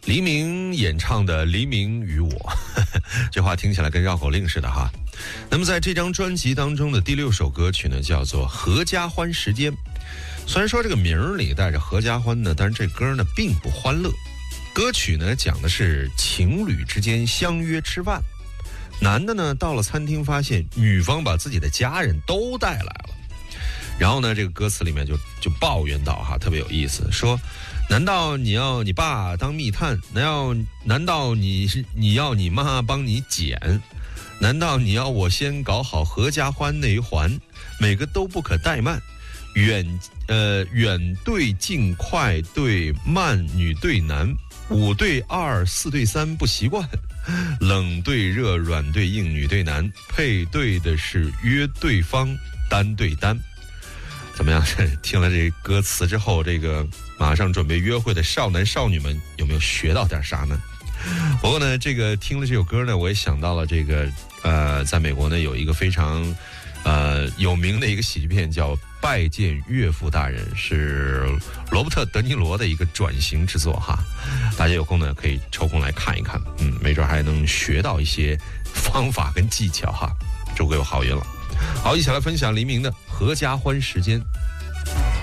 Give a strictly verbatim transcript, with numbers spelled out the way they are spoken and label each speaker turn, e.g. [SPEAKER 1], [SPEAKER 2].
[SPEAKER 1] 黎明演唱的《黎明与我》，这话听起来跟绕口令似的哈。那么在这张专辑当中的第六首歌曲呢，叫做《合家欢时间》。虽然说这个名里带着合家欢呢，但是这歌呢并不欢乐。歌曲呢讲的是情侣之间相约吃饭，男的呢到了餐厅发现女方把自己的家人都带来了，然后呢这个歌词里面就就抱怨到哈，特别有意思，说难道你要你爸当密探？难道难道你是你要你妈帮你捡？难道你要我先搞好合家欢那一环？每个都不可怠慢，远呃远对近快对慢女对男，五对二四对三不习惯，冷对热软对硬女对男，配对的是约对方单对单。怎么样？听了这歌词之后，这个马上准备约会的少男少女们有没有学到点啥呢？不过呢，这个听了这首歌呢，我也想到了这个呃，在美国呢有一个非常呃有名的一个喜剧片叫《拜见岳父大人》，是罗伯特·德尼罗的一个转型之作哈。大家有空呢可以抽空来看一看，嗯，没准还能学到一些方法跟技巧哈。祝各位好运了。好，一起来分享黎明的合家欢时间。